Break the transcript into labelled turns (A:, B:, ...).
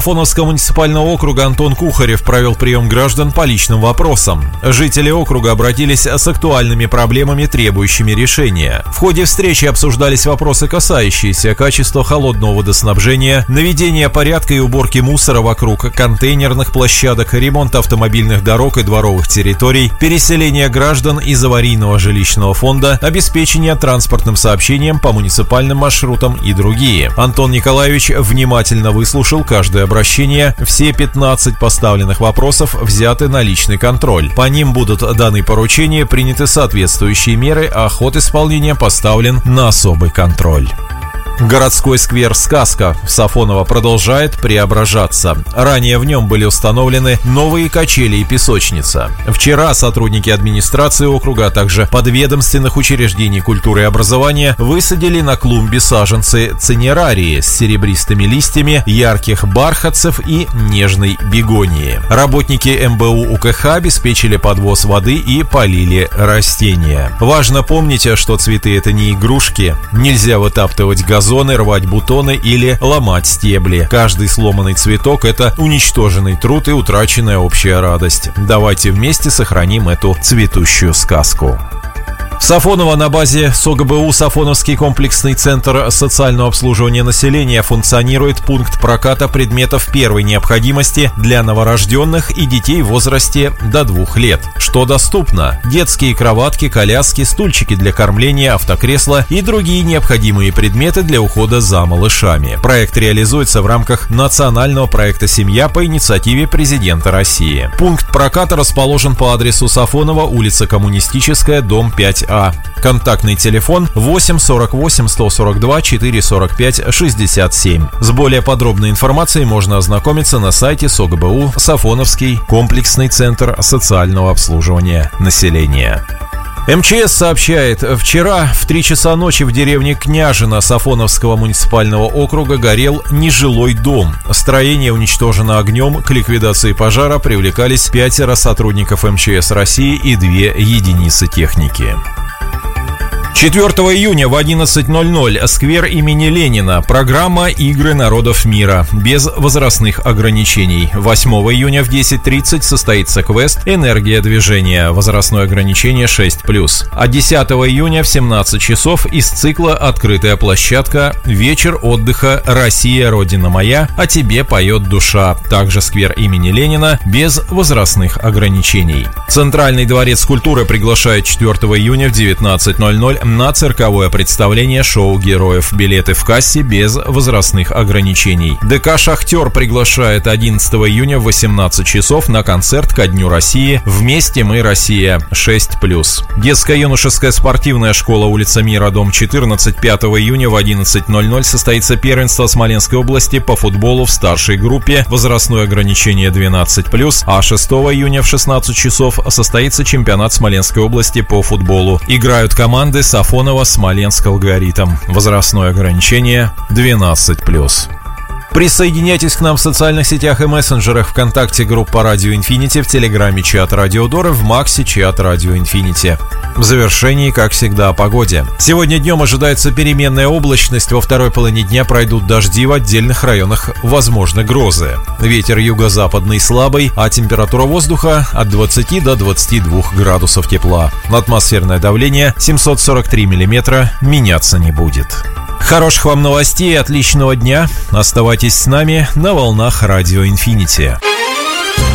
A: Сафоновского муниципального округа Антон Кухарев провел прием граждан по личным вопросам. Жители округа обратились с актуальными проблемами, требующими решения. В ходе встречи обсуждались вопросы, касающиеся качества холодного водоснабжения, наведения порядка и уборки мусора вокруг контейнерных площадок, ремонта автомобильных дорог и дворовых территорий, переселения граждан из аварийного жилищного фонда, обеспечения транспортным сообщением по муниципальным маршрутам и другие. Антон Николаевич внимательно выслушал каждое обращение. Все 15 поставленных вопросов взяты на личный контроль. По ним будут даны поручения, приняты соответствующие меры, а ход исполнения поставлен на особый контроль. Городской сквер «Сказка» в Сафоново продолжает преображаться. Ранее в нем были установлены новые качели и песочница. Вчера сотрудники администрации округа, а также подведомственных учреждений культуры и образования высадили на клумбе саженцы цинерарии с серебристыми листьями, ярких бархатцев и нежной бегонии. Работники МБУ УКХ обеспечили подвоз воды и полили растения. Важно помнить, что цветы — это не игрушки. Нельзя вытаптывать газон, рвать бутоны или ломать стебли. Каждый сломанный цветок — это уничтоженный труд и утраченная общая радость. Давайте вместе сохраним эту цветущую сказку. В Сафоново на базе СОГБУ «Сафоновский комплексный центр социального обслуживания населения» функционирует пункт проката предметов первой необходимости для новорожденных и детей в возрасте до 2 лет. Что доступно? Детские кроватки, коляски, стульчики для кормления, автокресла и другие необходимые предметы для ухода за малышами. Проект реализуется в рамках национального проекта «Семья» по инициативе президента России. Пункт проката расположен по адресу Сафоново, улица Коммунистическая, дом 5А. Контактный телефон 8 48 142 445 67. С более подробной информацией можно ознакомиться на сайте СОГБУ «Сафоновский комплексный центр социального обслуживания населения». МЧС сообщает, вчера в 3 часа ночи в деревне Княжино Сафоновского муниципального округа горел нежилой дом. Строение уничтожено огнем, к ликвидации пожара привлекались 5 сотрудников МЧС России и 2 единицы техники. 4 июня в 11:00 сквер имени Ленина. Программа «Игры народов мира» без возрастных ограничений. 8 июня в 10:30 состоится квест «Энергия движения». Возрастное ограничение 6+. А 10 июня в 17 часов из цикла «Открытая площадка. Вечер отдыха. Россия, Родина моя. О тебе поет душа». Также сквер имени Ленина без возрастных ограничений. Центральный дворец культуры приглашает 4 июня в 19:00 на цирковое представление шоу героев. Билеты в кассе без возрастных ограничений. ДК «Шахтер» приглашает 11 июня в 18 часов на концерт ко Дню России «Вместе мы, Россия» 6+. Детско-юношеская спортивная школа, улица Мира, дом 14. 5 июня в 11:00 состоится первенство Смоленской области по футболу в старшей группе. Возрастное ограничение 12+. А 6 июня в 16 часов состоится чемпионат Смоленской области по футболу. Играют команды Сафоново, Смоленск, Алгоритм. Возрастное ограничение 12+. Присоединяйтесь к нам в социальных сетях и мессенджерах: ВКонтакте группа Радио Инфинити, в Телеграме чат Радио Дора, в Максе чат Радио Инфинити. В завершении, как всегда, о погоде. Сегодня днем ожидается переменная облачность, во второй половине дня пройдут дожди, в отдельных районах возможны грозы. Ветер юго-западный слабый, а температура воздуха от 20 до 22 градусов тепла. Атмосферное давление 743 миллиметра, меняться не будет. Хороших вам новостей и отличного дня. Оставайтесь с нами на волнах Радио Инфинити.